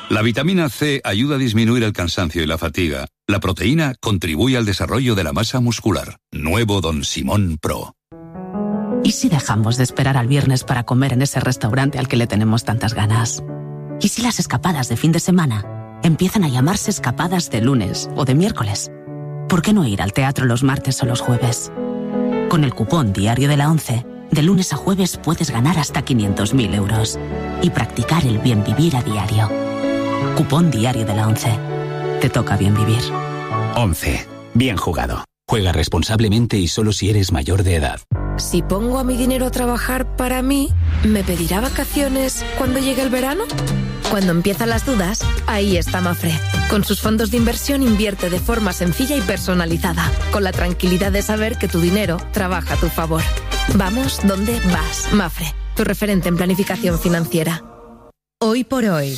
La vitamina C ayuda a disminuir el cansancio y la fatiga. La proteína contribuye al desarrollo de la masa muscular. Nuevo Don Simón Pro. ¿Y si dejamos de esperar al viernes para comer en ese restaurante al que le tenemos tantas ganas? ¿Y si las escapadas de fin de semana empiezan a llamarse escapadas de lunes o de miércoles? ¿Por qué no ir al teatro los martes o los jueves? Con el cupón diario de la ONCE, de lunes a jueves puedes ganar hasta 500.000 euros y practicar el bien vivir a diario. Cupón diario de la ONCE. Te toca bien vivir. ONCE. Bien jugado. Juega responsablemente y solo si eres mayor de edad. Si pongo a mi dinero a trabajar para mí, ¿me pedirá vacaciones cuando llegue el verano? Cuando empiezan las dudas, ahí está Mafre. Con sus fondos de inversión invierte de forma sencilla y personalizada, con la tranquilidad de saber que tu dinero trabaja a tu favor. Vamos donde vas. Mafre, tu referente en planificación financiera. Hoy por hoy,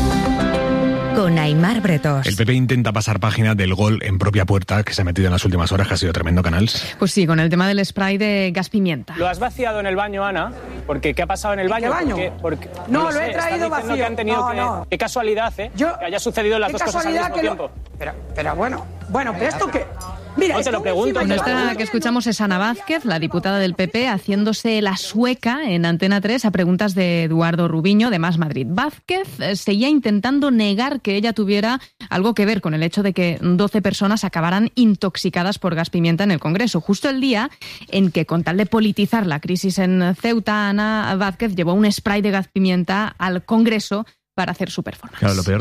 con Aimar Bretos. El PP intenta pasar página del gol en propia puerta que se ha metido en las últimas horas, que ha sido tremendo, Canals. Pues sí, con el tema del spray de gas pimienta. ¿Lo has vaciado en el baño, Ana? Porque ¿qué ha pasado en el baño? Porque no, lo he traído vacío. Que han tenido Qué casualidad, ¿eh? Que haya sucedido las dos cosas al mismo tiempo. Pero bueno, pero esto que... Mira, no te lo pregunto. Bueno, esta que escuchamos es Ana Vázquez, la diputada del PP, haciéndose la sueca en Antena 3 a preguntas de Eduardo Rubiño de Más Madrid. Vázquez seguía intentando negar que ella tuviera algo que ver con el hecho de que 12 personas acabaran intoxicadas por gas pimienta en el Congreso. Justo el día en que, con tal de politizar la crisis en Ceuta, Ana Vázquez llevó un spray de gas pimienta al Congreso para hacer su performance. Claro, lo peor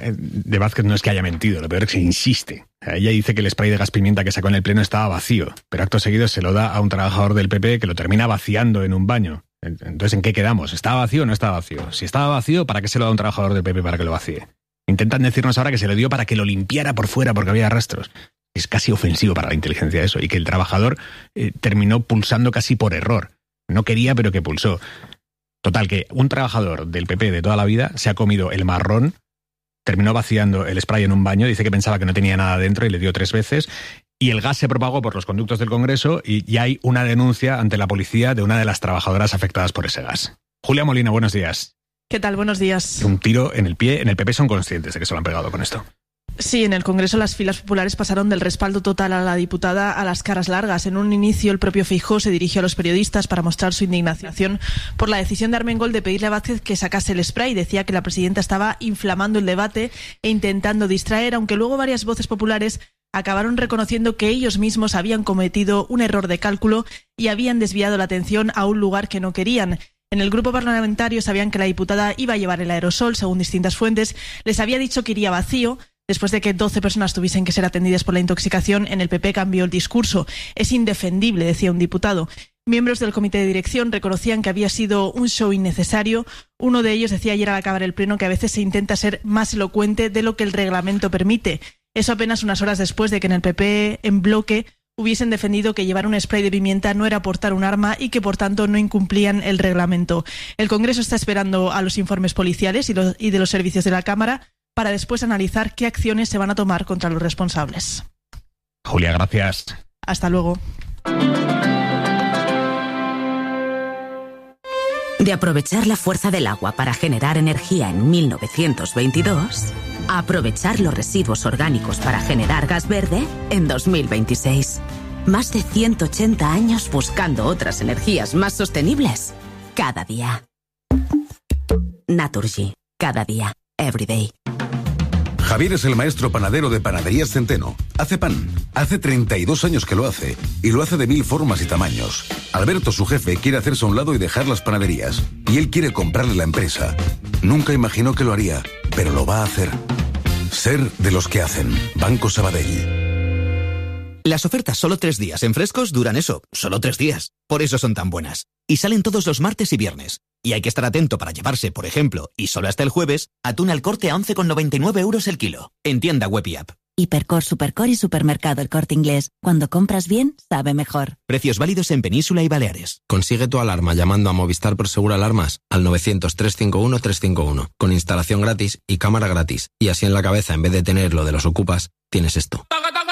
de Vázquez no es que haya mentido, lo peor es que insiste. Ella dice que el spray de gas pimienta que sacó en el pleno estaba vacío, pero acto seguido se lo da a un trabajador del PP que lo termina vaciando en un baño. Entonces, ¿en qué quedamos? ¿Estaba vacío o no estaba vacío? Si estaba vacío, ¿para qué se lo da a un trabajador del PP para que lo vacíe? Intentan decirnos ahora que se lo dio para que lo limpiara por fuera porque había rastros. Es casi ofensivo para la inteligencia eso, y que el trabajador terminó pulsando casi por error. No quería, pero que pulsó. Total, que un trabajador del PP de toda la vida se ha comido el marrón, terminó vaciando el spray en un baño, dice que pensaba que no tenía nada dentro y le dio 3 veces, y el gas se propagó por los conductos del Congreso y ya hay una denuncia ante la policía de una de las trabajadoras afectadas por ese gas. Julia Molina, buenos días. ¿Qué tal? Buenos días. Un tiro en el pie, en el PP son conscientes de que se lo han pegado con esto. Sí, en el Congreso las filas populares pasaron del respaldo total a la diputada a las caras largas. En un inicio, el propio Feijóo se dirigió a los periodistas para mostrar su indignación por la decisión de Armengol de pedirle a Vázquez que sacase el spray. Decía que la presidenta estaba inflamando el debate e intentando distraer, aunque luego varias voces populares acabaron reconociendo que ellos mismos habían cometido un error de cálculo y habían desviado la atención a un lugar que no querían. En el grupo parlamentario sabían que la diputada iba a llevar el aerosol, según distintas fuentes. Les había dicho que iría vacío. Después de que 12 personas tuviesen que ser atendidas por la intoxicación, en el PP cambió el discurso. Es indefendible, decía un diputado. Miembros del comité de dirección reconocían que había sido un show innecesario. Uno de ellos decía ayer al acabar el pleno que a veces se intenta ser más elocuente de lo que el reglamento permite. Eso apenas unas horas después de que en el PP, en bloque, hubiesen defendido que llevar un spray de pimienta no era portar un arma y que por tanto no incumplían el reglamento. El Congreso está esperando a los informes policiales y de los servicios de la Cámara para después analizar qué acciones se van a tomar contra los responsables. Julia, gracias. Hasta luego. De aprovechar la fuerza del agua para generar energía en 1922, a aprovechar los residuos orgánicos para generar gas verde en 2026. Más de 180 años buscando otras energías más sostenibles cada día. Naturgy. Cada día. Every day. Javier es el maestro panadero de Panaderías Centeno. Hace pan. Hace 32 años que lo hace. Y lo hace de 1000 formas y tamaños. Alberto, su jefe, quiere hacerse a un lado y dejar las panaderías. Y él quiere comprarle la empresa. Nunca imaginó que lo haría, pero lo va a hacer. Ser de los que hacen. Banco Sabadell. Las ofertas solo 3 días en Frescos duran eso, solo 3 días. Por eso son tan buenas. Y salen todos los martes y viernes. Y hay que estar atento para llevarse, por ejemplo, y solo hasta el jueves, atún al Corte a 11,99 € el kilo. En tienda web y app. Hipercor, Supercor y Supermercado El Corte Inglés. Cuando compras bien, sabe mejor. Precios válidos en Península y Baleares. Consigue tu alarma llamando a Movistar Prosegur Alarmas al 900-351-351. Con instalación gratis y cámara gratis. Y así en la cabeza, en vez de tener lo de los ocupas, tienes esto.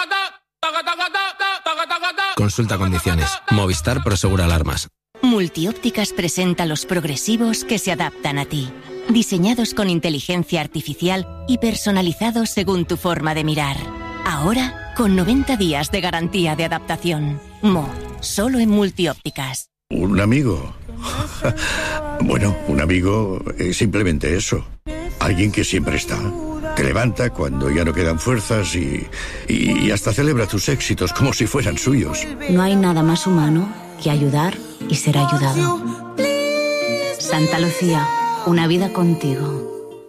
Consulta condiciones. Movistar Prosegur Alarmas. Multiópticas presenta los progresivos que se adaptan a ti. diseñados con inteligencia artificial y personalizados según tu forma de mirar. Ahora, con 90 días de garantía de adaptación. Mo, solo en Multiópticas. ¿Un amigo? Bueno, un amigo es simplemente eso. Alguien que siempre está. Te levanta cuando ya no quedan fuerzas y hasta celebra tus éxitos como si fueran suyos. No hay nada más humano que ayudar y ser ayudado. Santa Lucía, una vida contigo.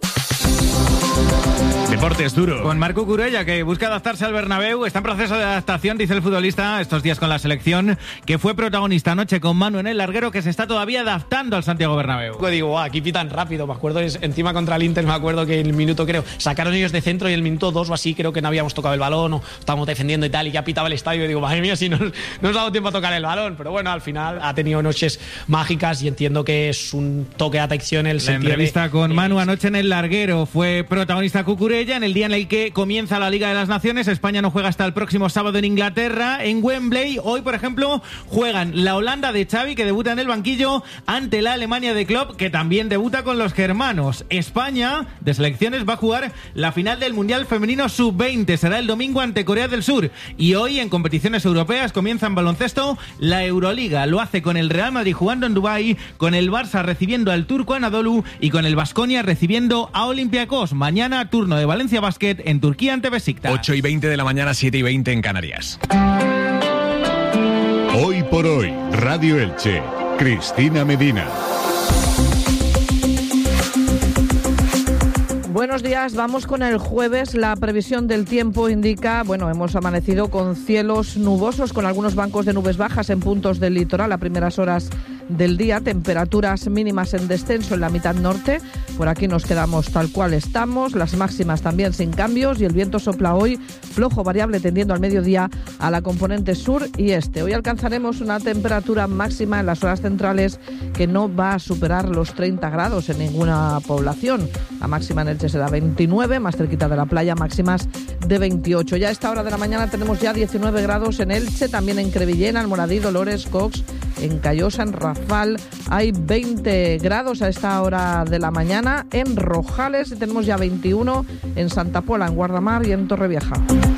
Deportes duro. Con Marc Cucurella, que busca adaptarse al Bernabéu. Está en proceso de adaptación, dice el futbolista, estos días con la selección, que fue protagonista anoche con Manu en el larguero, que se está todavía adaptando al Santiago Bernabéu. Digo, aquí pitan rápido. Me acuerdo, encima contra el Inter, me acuerdo que en el minuto, creo, sacaron ellos de centro y el minuto 2 o así, creo que no habíamos tocado el balón o estábamos defendiendo y tal, y ya pitaba el estadio. Y digo, madre mía, si no nos ha dado tiempo a tocar el balón. Pero bueno, al final ha tenido noches mágicas y entiendo que es un toque de atención el sentido. La entrevista con Manu anoche en el larguero. Fue protagonista Cucurella en el día en el que comienza la Liga de las Naciones. España no juega hasta el próximo sábado en Inglaterra, en Wembley. Hoy, por ejemplo, juegan la Holanda de Xavi, que debuta en el banquillo, ante la Alemania de Klopp, que también debuta con los germanos. España, de selecciones, va a jugar la final del Mundial Femenino Sub-20. Será el domingo ante Corea del Sur. Y hoy, en competiciones europeas, comienza en baloncesto la Euroliga. Lo hace con el Real Madrid jugando en Dubái, con el Barça recibiendo al Turco Anadolu y con el Baskonia recibiendo a Olympiacos. Mañana, turno de Valencia Basket en Turquía ante Besiktas. 8:20 de la mañana, 7:20 en Canarias. Hoy por hoy, Radio Elche, Cristina Medina. Buenos días, vamos con el jueves. La previsión del tiempo indica, hemos amanecido con cielos nubosos, con algunos bancos de nubes bajas en puntos del litoral a primeras horas del día, temperaturas mínimas en descenso en la mitad norte. Por aquí nos quedamos tal cual estamos, las máximas también sin cambios y el viento sopla hoy flojo, variable, tendiendo al mediodía a la componente sur y este. Hoy alcanzaremos una temperatura máxima en las horas centrales que no va a superar los 30 grados en ninguna población. La máxima en Elche será 29, más cerquita de la playa, máximas de 28. Ya a esta hora de la mañana tenemos ya 19 grados en Elche, también en Crevillena, Almoradí, Dolores, Cox, en Callosa, en Rafal hay 20 grados a esta hora de la mañana. En Rojales tenemos ya 21, en Santa Pola, en Guardamar y en Torrevieja.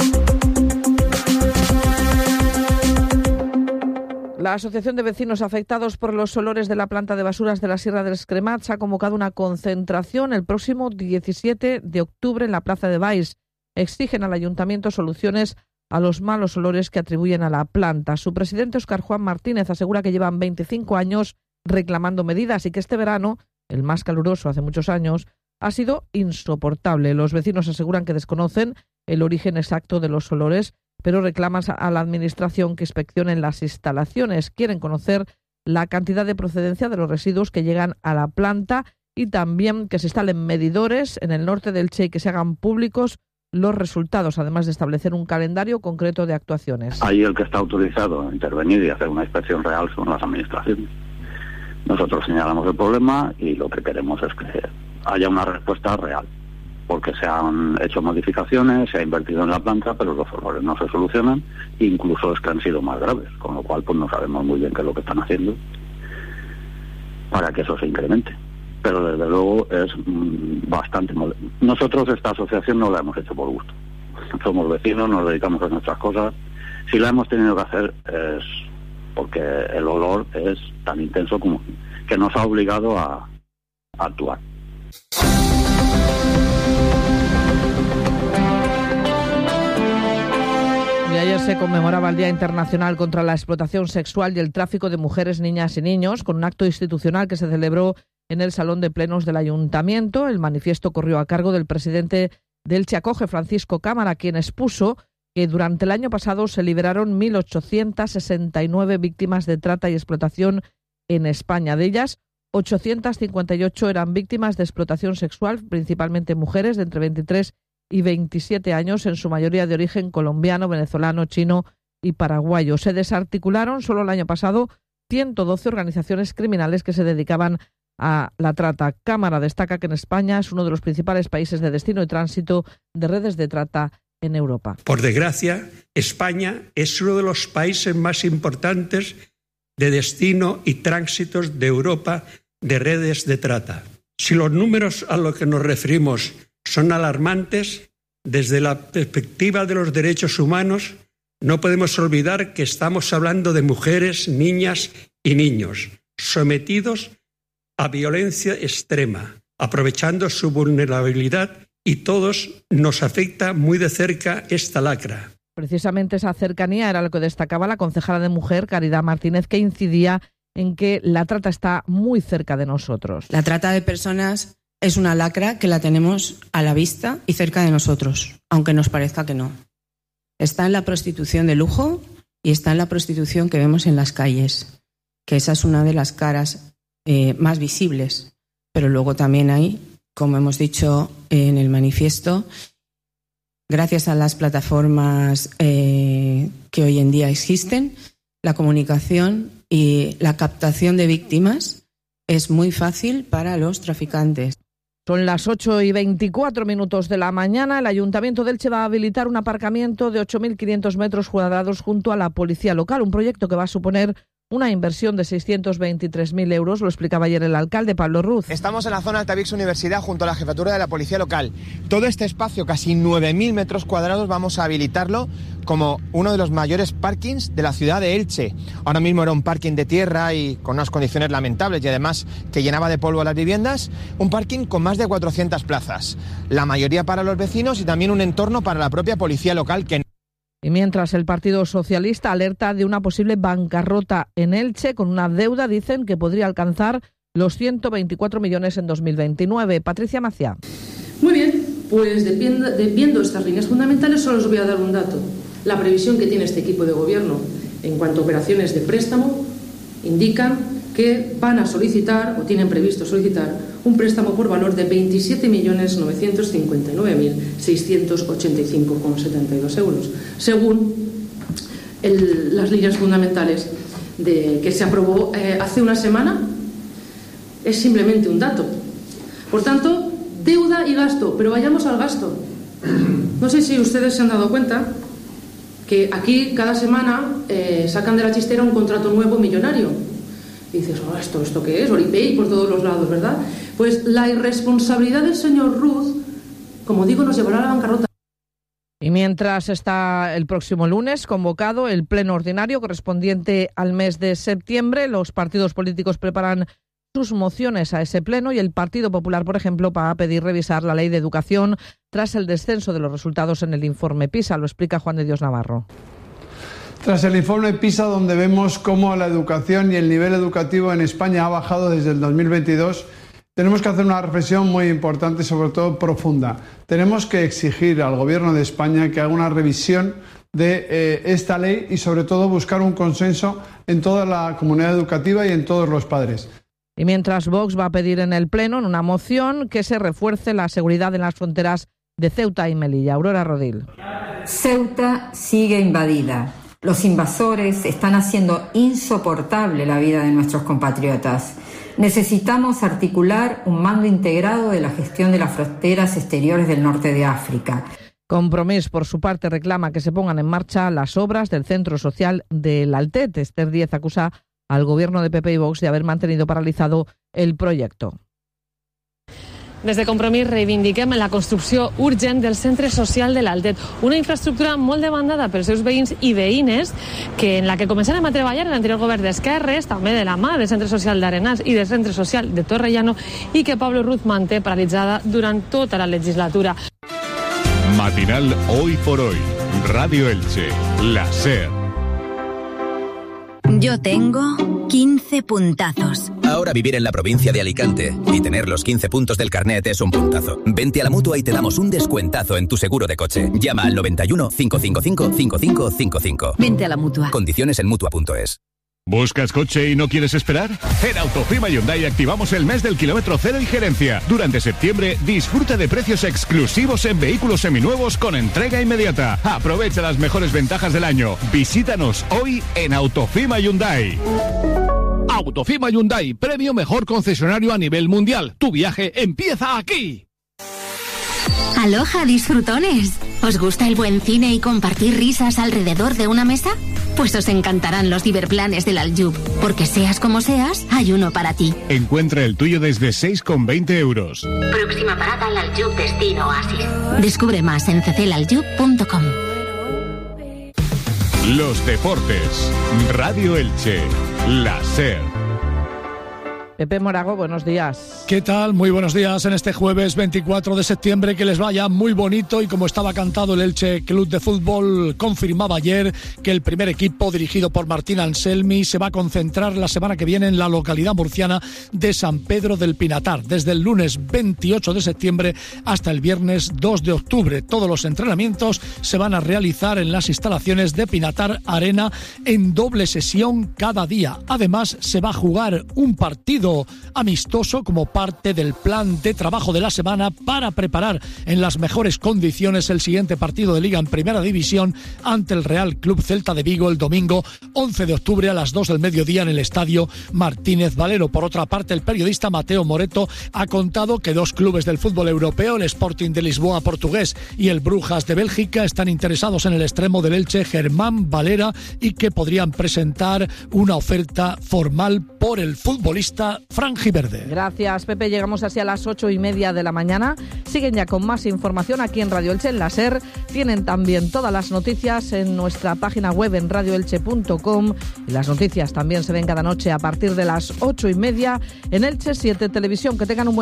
La Asociación de Vecinos Afectados por los Olores de la planta de basuras de la Sierra del Escremat ha convocado una concentración el próximo 17 de octubre en la Plaza de Baix. Exigen al Ayuntamiento soluciones a los malos olores que atribuyen a la planta. Su presidente, Óscar Juan Martínez, asegura que llevan 25 años reclamando medidas y que este verano, el más caluroso hace muchos años, ha sido insoportable. Los vecinos aseguran que desconocen el origen exacto de los olores, pero reclaman a la Administración que inspeccionen las instalaciones. Quieren conocer la cantidad de procedencia de los residuos que llegan a la planta y también que se instalen medidores en el norte del Che y que se hagan públicos los resultados, además de establecer un calendario concreto de actuaciones. Ahí el que está autorizado a intervenir y hacer una inspección real son las administraciones. Nosotros señalamos el problema y lo que queremos es que haya una respuesta real, porque se han hecho modificaciones, se ha invertido en la planta, pero los olores no se solucionan, incluso es que han sido más graves, con lo cual pues no sabemos muy bien qué es lo que están haciendo para que eso se incremente. Pero desde luego es bastante molesto. Nosotros esta asociación no la hemos hecho por gusto. Somos vecinos, nos dedicamos a nuestras cosas. Si la hemos tenido que hacer es porque el olor es tan intenso como que nos ha obligado a actuar. Y ayer se conmemoraba el Día Internacional contra la Explotación Sexual y el Tráfico de Mujeres, Niñas y Niños, con un acto institucional que se celebró en el Salón de Plenos del Ayuntamiento. El manifiesto corrió a cargo del presidente del Elche Acoge, Francisco Cámara, quien expuso que durante el año pasado se liberaron 1.869 víctimas de trata y explotación en España. De ellas, 858 eran víctimas de explotación sexual, principalmente mujeres de entre 23 y 27 años, en su mayoría de origen colombiano, venezolano, chino y paraguayo. Se desarticularon solo el año pasado 112 organizaciones criminales que se dedicaban a la trata. Cámara destaca que en España es uno de los principales países de destino y tránsito de redes de trata en Europa. Por desgracia, España es uno de los países más importantes de destino y tránsitos de Europa de redes de trata. Si los números a los que nos referimos son alarmantes, desde la perspectiva de los derechos humanos, no podemos olvidar que estamos hablando de mujeres, niñas y niños sometidos a violencia extrema, aprovechando su vulnerabilidad, y todos nos afecta muy de cerca esta lacra. Precisamente esa cercanía era lo que destacaba la concejala de Mujer, Caridad Martínez, que incidía en que la trata está muy cerca de nosotros. La trata de personas es una lacra que la tenemos a la vista y cerca de nosotros, aunque nos parezca que no. Está en la prostitución de lujo y está en la prostitución que vemos en las calles, que esa es una de las caras más visibles, pero luego también hay, como hemos dicho en el manifiesto, gracias a las plataformas que hoy en día existen, la comunicación y la captación de víctimas es muy fácil para los traficantes. Son las 8:24 de la mañana. El Ayuntamiento de Elche va a habilitar un aparcamiento de 8.500 metros cuadrados junto a la policía local, un proyecto que va a suponer una inversión de 623.000 euros, lo explicaba ayer el alcalde Pablo Ruz. Estamos en la zona Altavix Universidad junto a la jefatura de la policía local. Todo este espacio, casi 9.000 metros cuadrados, vamos a habilitarlo como uno de los mayores parkings de la ciudad de Elche. Ahora mismo era un parking de tierra y con unas condiciones lamentables y además que llenaba de polvo las viviendas. Un parking con más de 400 plazas, la mayoría para los vecinos y también un entorno para la propia policía local que... Y mientras el Partido Socialista alerta de una posible bancarrota en Elche, con una deuda, dicen, que podría alcanzar los 124 millones en 2029. Patricia Maciá. Muy bien, pues viendo estas líneas fundamentales, solo os voy a dar un dato. La previsión que tiene este equipo de gobierno en cuanto a operaciones de préstamo indican que van a solicitar, o tienen previsto solicitar, un préstamo por valor de 27.959.685,72 euros, según las líneas fundamentales que se aprobó hace una semana. Es simplemente un dato. Por tanto, deuda y gasto, pero vayamos al gasto. No sé si ustedes se han dado cuenta que aquí cada semana sacan de la chistera un contrato nuevo millonario. Y dices, ¿esto qué es? Oripay por todos los lados, ¿verdad? Pues la irresponsabilidad del señor Ruz, como digo, nos llevará a la bancarrota. Y mientras está el próximo lunes convocado el pleno ordinario correspondiente al mes de septiembre, los partidos políticos preparan sus mociones a ese pleno y el Partido Popular, por ejemplo, va a pedir revisar la ley de educación tras el descenso de los resultados en el informe PISA. Lo explica Juan de Dios Navarro. Tras el informe PISA, donde vemos cómo la educación y el nivel educativo en España ha bajado desde el 2022, tenemos que hacer una reflexión muy importante, sobre todo profunda. Tenemos que exigir al Gobierno de España que haga una revisión de esta ley y, sobre todo, buscar un consenso en toda la comunidad educativa y en todos los padres. Y mientras Vox va a pedir en el Pleno, en una moción, que se refuerce la seguridad en las fronteras de Ceuta y Melilla. Aurora Rodil. Ceuta sigue invadida. Los invasores están haciendo insoportable la vida de nuestros compatriotas. Necesitamos articular un mando integrado de la gestión de las fronteras exteriores del norte de África. Compromís, por su parte, reclama que se pongan en marcha las obras del Centro Social del Altet. Esther Díez acusa al gobierno de PP y Vox de haber mantenido paralizado el proyecto. Des de Compromís reivindiquem la construcció urgent del Centre Social de l'Altet, una infraestructura molt demandada pels seus veïns i veïnes, en la que començarem a treballar en l'anterior govern d'Esquerres, també de la mà del Centre Social d'Arenals i del Centre Social de Torrellano, i que Pablo Ruz manté paralitzada durant tota la legislatura. Matinal Hoy por Hoy, Radio Elche, la SER. Yo tengo 15 puntazos. Ahora vivir en la provincia de Alicante y tener los 15 puntos del carnet es un puntazo. Vente a la Mutua y te damos un descuentazo en tu seguro de coche. Llama al 91 555 5555. Vente a la Mutua. Condiciones en Mutua.es. ¿Buscas coche y no quieres esperar? En Autofima Hyundai activamos el mes del kilómetro cero y gerencia. Durante septiembre, disfruta de precios exclusivos en vehículos seminuevos con entrega inmediata. Aprovecha las mejores ventajas del año. Visítanos hoy en Autofima Hyundai. Autofima Hyundai, premio mejor concesionario a nivel mundial. Tu viaje empieza aquí. Aloha, disfrutones. ¿Os gusta el buen cine y compartir risas alrededor de una mesa? Pues os encantarán los Diverplanes del Aljub, porque seas como seas, hay uno para ti. Encuentra el tuyo desde 6,20 euros. Próxima parada al Aljub Destino Oasis. Descubre más en cclaljub.com. Los deportes. Radio Elche. La SER. Pepe Morago, buenos días. ¿Qué tal? Muy buenos días en este jueves 24 de septiembre, que les vaya muy bonito, y como estaba cantado, el Elche Club de Fútbol confirmaba ayer que el primer equipo, dirigido por Martín Anselmi, se va a concentrar la semana que viene en la localidad murciana de San Pedro del Pinatar, desde el lunes 28 de septiembre hasta el viernes 2 de octubre. Todos los entrenamientos se van a realizar en las instalaciones de Pinatar Arena en doble sesión cada día. Además, se va a jugar un partido amistoso como parte del plan de trabajo de la semana para preparar en las mejores condiciones el siguiente partido de Liga en Primera División ante el Real Club Celta de Vigo el domingo 11 de octubre a las 2 del mediodía en el Estadio Martínez Valero. Por otra parte, el periodista Mateo Moreto ha contado que dos clubes del fútbol europeo, el Sporting de Lisboa portugués y el Brujas de Bélgica, están interesados en el extremo del Elche, Germán Valera, y que podrían presentar una oferta formal por el futbolista franjiverde. Gracias, Pepe. Llegamos así a las 8:30 de la mañana. Siguen ya con más información aquí en Radio Elche, en la SER. Tienen también todas las noticias en nuestra página web en radioelche.com. Y las noticias también se ven cada noche a partir de las 8:30 en Elche 7 Televisión. Que tengan un buen